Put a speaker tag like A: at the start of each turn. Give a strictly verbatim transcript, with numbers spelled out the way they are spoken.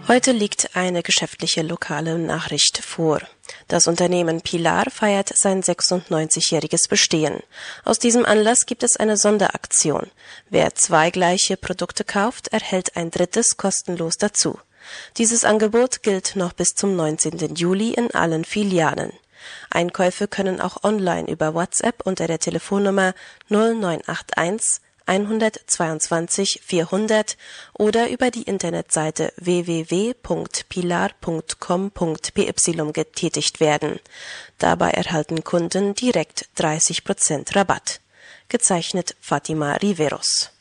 A: Heute liegt eine geschäftliche lokale Nachricht vor. Das Unternehmen Pilar feiert sein sechsundneunzigjähriges Bestehen. Aus diesem Anlass gibt es eine Sonderaktion. Wer zwei gleiche Produkte kauft, erhält ein drittes kostenlos dazu. Dieses Angebot gilt noch bis zum neunzehnten Juli in allen Filialen. Einkäufe können auch online über WhatsApp unter der Telefonnummer null neun acht eins hundertzweiundzwanzig vierhundert oder über die Internetseite w w w punkt pilar punkt com punkt p y getätigt werden. Dabei erhalten Kunden direkt dreißig Prozent Rabatt. Gezeichnet Fatima Riveros.